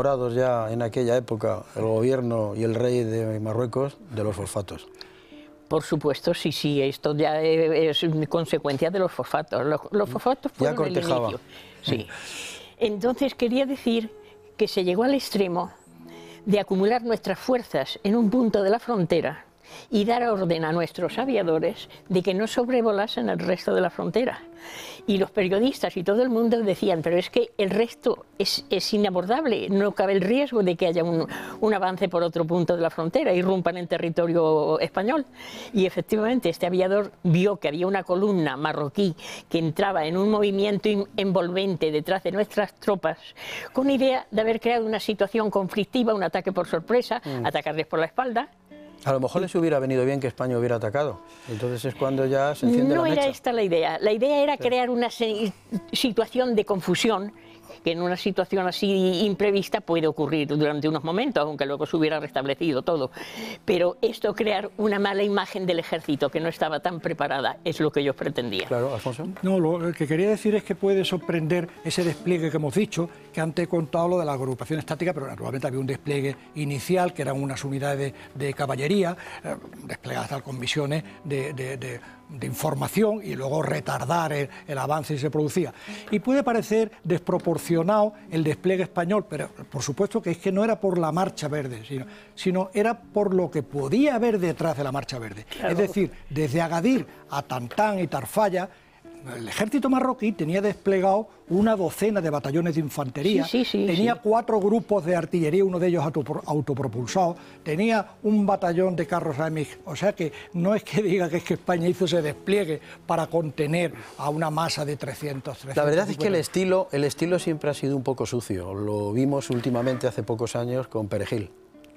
enamorados ya en aquella época, el gobierno y el rey de Marruecos, de los fosfatos. Por supuesto, sí, esto ya es consecuencia de los fosfatos. Los fosfatos fueron el inicio. Sí. Entonces quería decir que se llegó al extremo de acumular nuestras fuerzas en un punto de la frontera y dar orden a nuestros aviadores de que no sobrevolasen el resto de la frontera. Y los periodistas y todo el mundo decían, pero es que el resto es inabordable, no cabe el riesgo de que haya un avance por otro punto de la frontera, irrumpan en territorio español. Y efectivamente este aviador vio que había una columna marroquí que entraba en un movimiento envolvente detrás de nuestras tropas, con idea de haber creado una situación conflictiva, un ataque por sorpresa, atacarles por la espalda. A lo mejor les hubiera venido bien que España hubiera atacado. Entonces es cuando ya se enciende la mecha. No era esta la idea. La idea era crear una situación de confusión, que en una situación así imprevista puede ocurrir durante unos momentos, aunque luego se hubiera restablecido todo. Pero esto, crear una mala imagen del ejército que no estaba tan preparada, es lo que ellos pretendían. Claro, Alfonso. No, lo que quería decir es que puede sorprender ese despliegue que hemos dicho, que antes he contado lo de la agrupación estática, pero naturalmente había un despliegue inicial, que eran unas unidades de caballería, desplegadas con misiones de información y luego retardar el avance si se producía. Y puede parecer desproporcionado el despliegue español, pero por supuesto que es que no era por la Marcha Verde, sino era por lo que podía haber detrás de la Marcha Verde. Claro. Es decir, desde Agadir a Tantán y Tarfaya, el ejército marroquí tenía desplegado una docena de batallones de infantería, tenía 4 grupos de artillería, uno de ellos autopropulsado, tenía un batallón de carros AMX, o sea que no es que diga que es que España hizo ese despliegue para contener a una masa de 300. La verdad es que el estilo siempre ha sido un poco sucio, lo vimos últimamente hace pocos años con Perejil.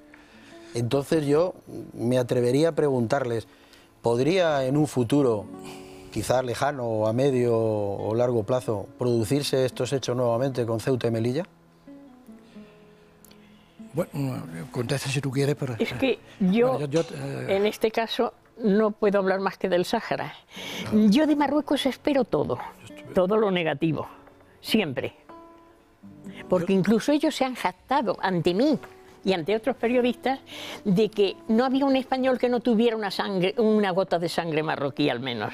Entonces yo me atrevería a preguntarles, ¿podría en un futuro, quizás lejano o a medio o largo plazo, producirse estos hechos nuevamente con Ceuta y Melilla? Bueno, contesta si tú quieres, pero... Es que yo en este caso, no puedo hablar más que del Sáhara. Yo de Marruecos espero todo lo negativo, siempre. Porque incluso ellos se han jactado ante mí y ante otros periodistas de que no había un español que no tuviera una gota de sangre marroquí al menos.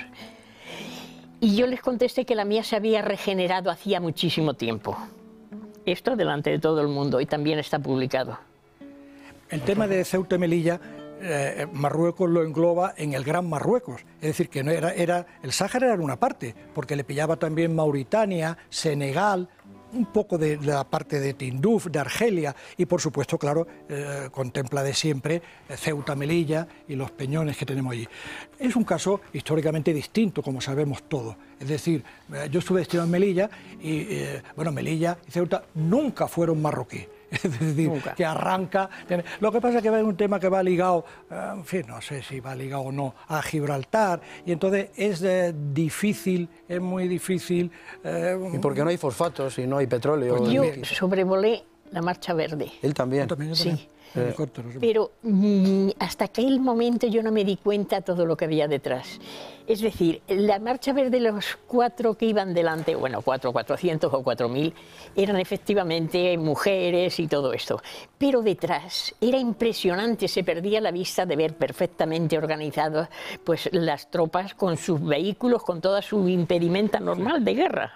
Y yo les contesté que la mía se había regenerado hacía muchísimo tiempo. Esto delante de todo el mundo, y también está publicado. El tema de Ceuta y Melilla, Marruecos lo engloba en el Gran Marruecos. Es decir, que no el Sáhara era una parte, porque le pillaba también Mauritania, Senegal, un poco de la parte de Tinduf, de Argelia, y por supuesto, claro, contempla de siempre Ceuta, Melilla y los peñones que tenemos allí. Es un caso históricamente distinto, como sabemos todos. Es decir, yo estuve destinado en Melilla y, bueno, Melilla y Ceuta nunca fueron marroquíes. Es decir, nunca. Que arranca... Lo que pasa es que es un tema que va ligado, en fin, no sé si va ligado o no, a Gibraltar, y entonces es difícil, es muy difícil... ¿Y por qué no hay fosfatos y no hay petróleo? Yo sobrevolé la Marcha Verde. ¿Él también? Sí. Pero hasta aquel momento yo no me di cuenta de todo lo que había detrás. Es decir, la Marcha Verde, los 4 que iban delante, bueno, 400 o 4.000, eran efectivamente mujeres y todo esto. Pero detrás era impresionante, se perdía la vista de ver perfectamente organizadas pues, las tropas con sus vehículos, con toda su impedimenta normal de guerra.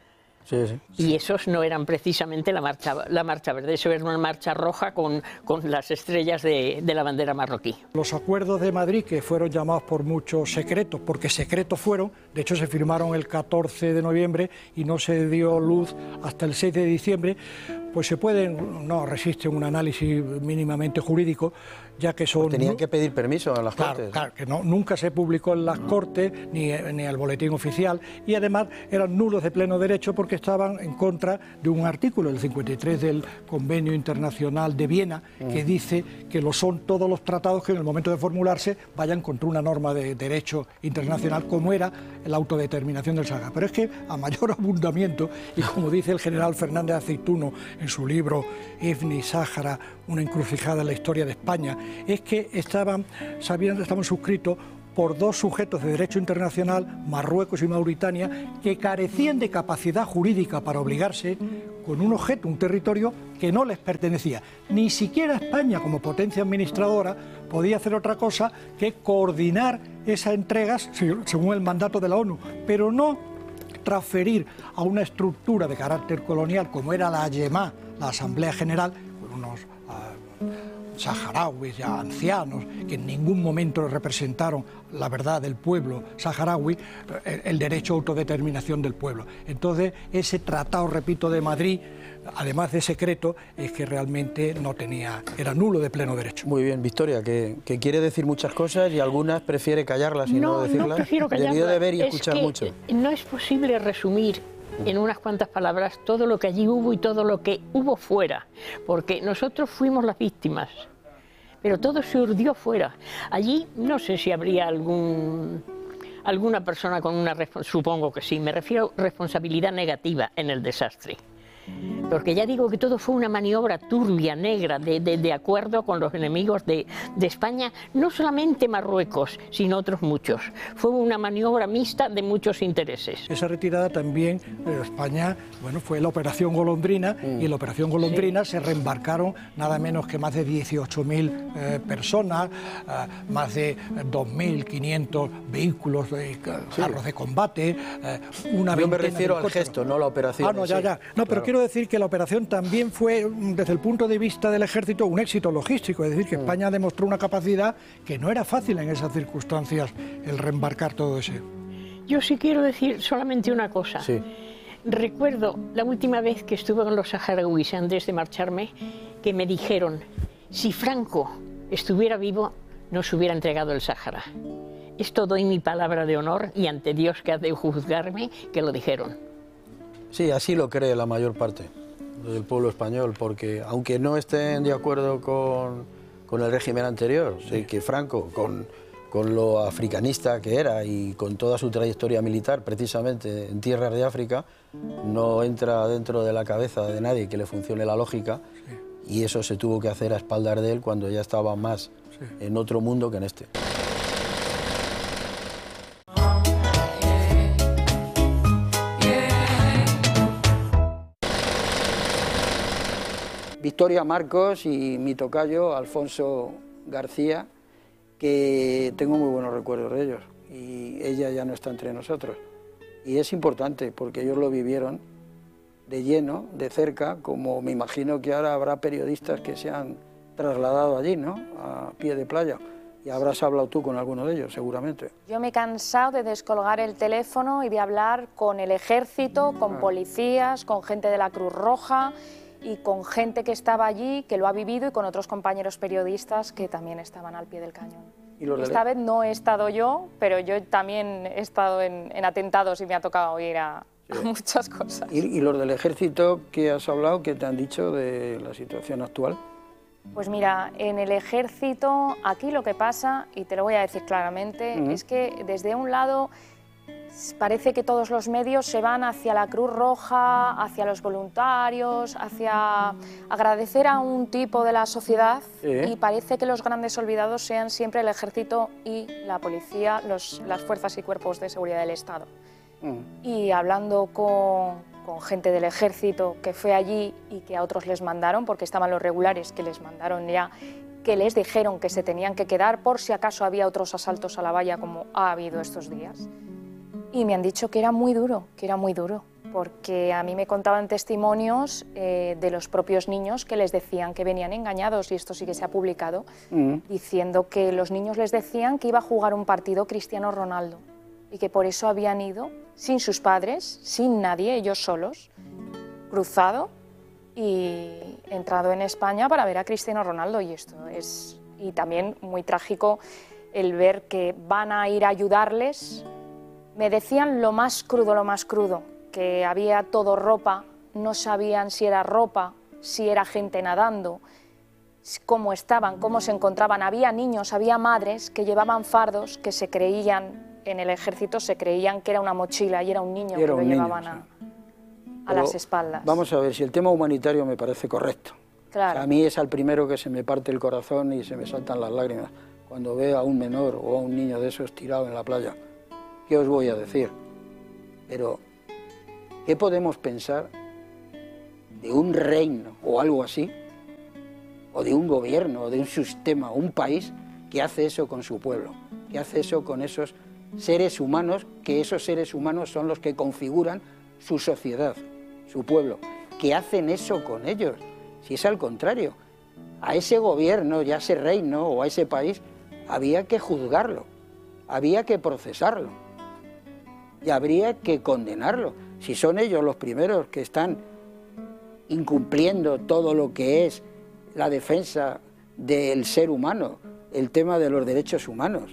Y esos no eran precisamente la marcha verde, eso era una marcha roja con las estrellas de la bandera marroquí. Los acuerdos de Madrid, que fueron llamados por muchos secretos, porque secretos fueron, de hecho se firmaron el 14 de noviembre y no se dio luz hasta el 6 de diciembre, pues se pueden, no resisten un análisis mínimamente jurídico, ya que son... Tenían que pedir permiso a las Cortes. Claro, que nunca se publicó en las Cortes ni el boletín oficial, y además eran nulos de pleno derecho porque estaban en contra de un artículo, el 53 del Convenio Internacional de Viena, que dice que lo son todos los tratados que en el momento de formularse vayan contra una norma de derecho internacional como era la autodeterminación del Sáhara. Pero es que a mayor abundamiento, y como dice el general Fernández Aceituno en su libro Ifni Sáhara, una encrucijada en la historia de España, es que estaban suscritos por dos sujetos de derecho internacional, Marruecos y Mauritania, que carecían de capacidad jurídica para obligarse con un objeto, un territorio que no les pertenecía. Ni siquiera España, como potencia administradora, podía hacer otra cosa que coordinar esas entregas según el mandato de la ONU, pero no transferir a una estructura de carácter colonial como era la AYEMA, la Asamblea General, con unos saharauis ya ancianos que en ningún momento representaron la verdad del pueblo saharaui, el derecho a autodeterminación del pueblo. Entonces, ese tratado, repito, de Madrid, además de secreto, es que realmente no tenía, era nulo de pleno derecho. Muy bien, Victoria, que quiere decir muchas cosas y algunas prefiere callarlas y no decirlas. No prefiero callarlas. Debió de ver y escuchar mucho. No es posible resumir en unas cuantas palabras todo lo que allí hubo y todo lo que hubo fuera, porque nosotros fuimos las víctimas, pero todo se urdió fuera. Allí no sé si habría alguna persona con una, supongo que sí, me refiero a responsabilidad negativa en el desastre. Porque ya digo que todo fue una maniobra turbia, negra, de acuerdo con los enemigos de España, no solamente Marruecos, sino otros muchos. Fue una maniobra mixta de muchos intereses. Esa retirada también, España, bueno, fue la Operación Golondrina, y en la Operación Golondrina se reembarcaron nada menos que más de 18.000 personas, más de 2.500 vehículos, carros de combate, una Yo me refiero al gesto, no la operación. No, ya. No, pero quiero decir que la operación también fue, desde el punto de vista del ejército, un éxito logístico. Es decir, que España demostró una capacidad que no era fácil en esas circunstancias el reembarcar todo ese. Yo sí quiero decir solamente una cosa. Sí. Recuerdo la última vez que estuve con los saharauis antes de marcharme, que me dijeron, si Franco estuviera vivo, no se hubiera entregado el Sáhara. Esto doy mi palabra de honor y ante Dios que ha de juzgarme, que lo dijeron. Sí, así lo cree la mayor parte del pueblo español, porque aunque no estén de acuerdo con el régimen anterior, sé que Franco, con lo africanista que era y con toda su trayectoria militar, precisamente en tierras de África, no entra dentro de la cabeza de nadie que le funcione la lógica, y eso se tuvo que hacer a espaldas de él cuando ya estaba más en otro mundo que en este. Victoria Marcos y mi tocayo Alfonso García, que tengo muy buenos recuerdos de ellos, y ella ya no está entre nosotros. Y es importante porque ellos lo vivieron de lleno, de cerca, como me imagino que ahora habrá periodistas que se han trasladado allí, ¿no?, a pie de playa. Y habrás hablado tú con alguno de ellos, seguramente. Yo me he cansado de descolgar el teléfono y de hablar con el ejército, con policías, con gente de la Cruz Roja y con gente que estaba allí, que lo ha vivido, y con otros compañeros periodistas que también estaban al pie del cañón. Esta vez no he estado yo, pero yo también he estado en atentados y me ha tocado ir a muchas cosas. ¿Y los del ejército que has hablado, qué te han dicho de la situación actual? Pues mira, en el ejército, aquí lo que pasa, y te lo voy a decir claramente, es que desde un lado parece que todos los medios se van hacia la Cruz Roja, hacia los voluntarios, hacia agradecer a un tipo de la sociedad, y parece que los grandes olvidados sean siempre el ejército y la policía, las fuerzas y cuerpos de seguridad del Estado. Y hablando con gente del ejército que fue allí y que a otros les mandaron, porque estaban los regulares que les mandaron ya, que les dijeron que se tenían que quedar por si acaso había otros asaltos a la valla como ha habido estos días. Y me han dicho que era muy duro, porque a mí me contaban testimonios de los propios niños que les decían que venían engañados, y esto sí que se ha publicado, diciendo que los niños les decían que iba a jugar un partido Cristiano Ronaldo y que por eso habían ido sin sus padres, sin nadie, ellos solos, cruzado y entrado en España para ver a Cristiano Ronaldo. Y esto es, y también muy trágico el ver que van a ir a ayudarles. Me decían lo más crudo, que había todo ropa, no sabían si era ropa, si era gente nadando, cómo estaban, cómo se encontraban. Había niños, había madres que llevaban fardos, que se creían, en el ejército se creían que era una mochila y era un niño que lo llevaban a las espaldas. Vamos a ver, si el tema humanitario me parece correcto. Claro. A mí es al primero que se me parte el corazón y se me saltan las lágrimas. cuando ve a un menor o a un niño de esos tirado en la playa. ¿Qué os voy a decir? Pero, ¿qué podemos pensar de un reino o algo así? O de un gobierno, o de un sistema, un país que hace eso con su pueblo, que hace eso con esos seres humanos, que esos seres humanos son los que configuran su sociedad, su pueblo, que hacen eso con ellos. Si es al contrario, a ese gobierno y a ese reino o a ese país había que juzgarlo, había que procesarlo y habría que condenarlo. Si son ellos los primeros que están incumpliendo todo lo que es la defensa del ser humano, el tema de los derechos humanos.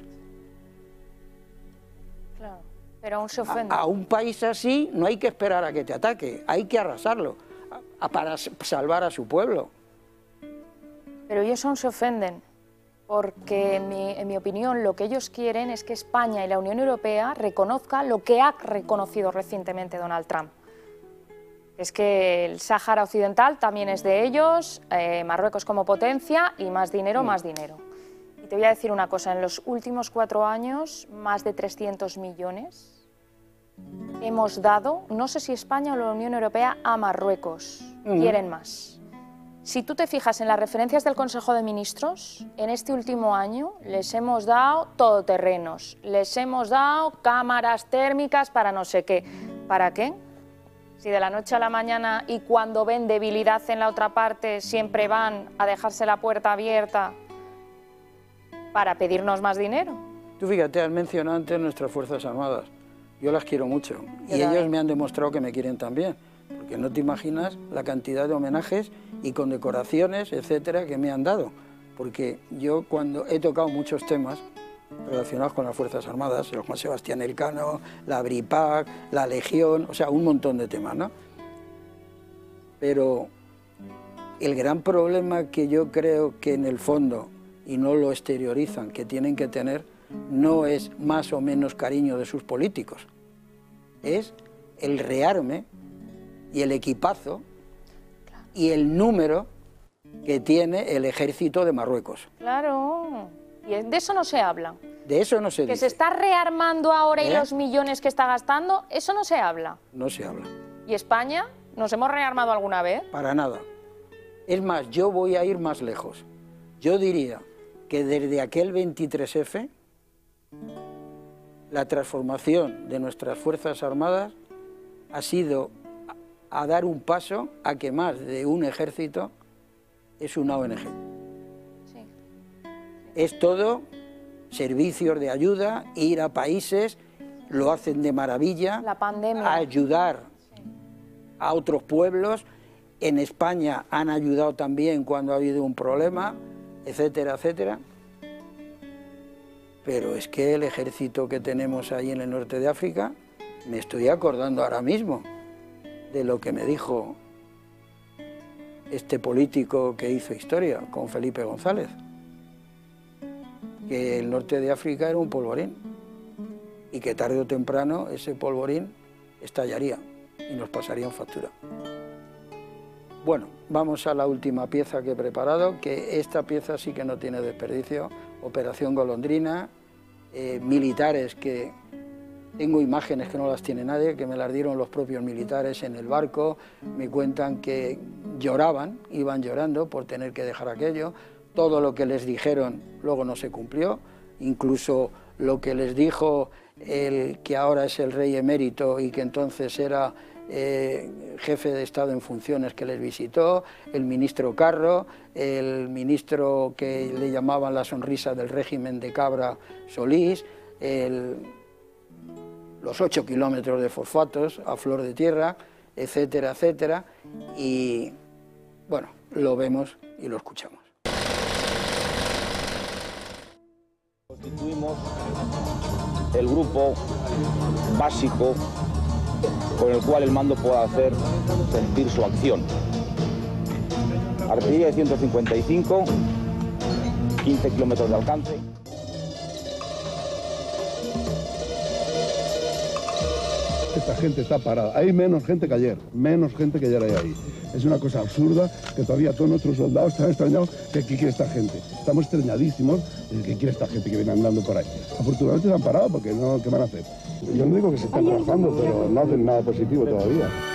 Claro, pero aún se ofende. A un país así no hay que esperar a que te ataque, hay que arrasarlo para salvar a su pueblo. Pero ellos aún se ofenden, porque en mi opinión lo que ellos quieren es que España y la Unión Europea reconozca lo que ha reconocido recientemente Donald Trump. Es que el Sáhara Occidental también es de ellos, Marruecos como potencia y más dinero, más dinero. Y te voy a decir una cosa, en los últimos 4 años, más de 300 millones hemos dado, no sé si España o la Unión Europea, a Marruecos. Quieren más. Si tú te fijas en las referencias del Consejo de Ministros, en este último año les hemos dado todoterrenos, les hemos dado cámaras térmicas para no sé qué. ¿Para qué? Si de la noche a la mañana y cuando ven debilidad en la otra parte siempre van a dejarse la puerta abierta para pedirnos más dinero. Tú fíjate, has mencionado antes nuestras Fuerzas Armadas. Yo las quiero mucho y ellos me han demostrado que me quieren también, porque no te imaginas la cantidad de homenajes y condecoraciones, etcétera, que me han dado. Porque yo cuando he tocado muchos temas relacionados con las Fuerzas Armadas, el Juan Sebastián Elcano, la BRIPAC, la Legión, o sea, un montón de temas, ¿no? Pero el gran problema que yo creo que en el fondo, y no lo exteriorizan, que tienen que tener, no es más o menos cariño de sus políticos, es el rearme y el equipazo y el número que tiene el ejército de Marruecos. Claro. Y de eso no se habla. De eso no se dice. Que se está rearmando ahora y los millones que está gastando, eso no se habla. No se habla. ¿Y España? ¿Nos hemos rearmado alguna vez? Para nada. Es más, yo voy a ir más lejos. Yo diría que desde aquel 23F, la transformación de nuestras Fuerzas Armadas ha sido a dar un paso a que más de un ejército es una ONG. Es todo servicios de ayuda, ir a países, lo hacen de maravilla, la pandemia, a ayudar a otros pueblos. En España han ayudado también cuando ha habido un problema, etcétera, etcétera. Pero es que el ejército que tenemos ahí en el norte de África, me estoy acordando ahora mismo de lo que me dijo este político que hizo historia con Felipe González, que el norte de África era un polvorín y que tarde o temprano ese polvorín estallaría y nos pasarían factura. Bueno, vamos a la última pieza que he preparado, que esta pieza sí que no tiene desperdicio. Operación Golondrina, militares que... Tengo imágenes que no las tiene nadie, que me las dieron los propios militares en el barco, me cuentan que lloraban, iban llorando por tener que dejar aquello. Todo lo que les dijeron luego no se cumplió, incluso lo que les dijo el que ahora es el rey emérito y que entonces era jefe de Estado en funciones que les visitó, el ministro Carro, el ministro que le llamaban la sonrisa del régimen de Cabra, Solís, los 8 kilómetros de fosfatos a flor de tierra, etcétera, etcétera, y bueno, lo vemos y lo escuchamos. Constituimos el grupo básico con el cual el mando pueda hacer sentir su acción. Artillería de 155, 15 kilómetros de alcance. esta gente está parada. Hay menos gente que ayer hay ahí. Es una cosa absurda que todavía todos nuestros soldados están extrañados que aquí quiere esta gente. Estamos extrañadísimos de que quiere esta gente que viene andando por ahí. Afortunadamente se han parado porque no, ¿qué van a hacer? Yo no digo que se están trabajando, pero no hacen nada positivo todavía.